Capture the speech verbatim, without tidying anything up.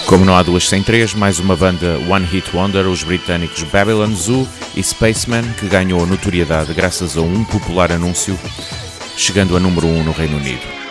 Como não há duas sem três, mais uma banda One Hit Wonder, os britânicos Babylon Zoo e Spaceman, que ganhou notoriedade graças a um popular anúncio, chegando a número um no Reino Unido.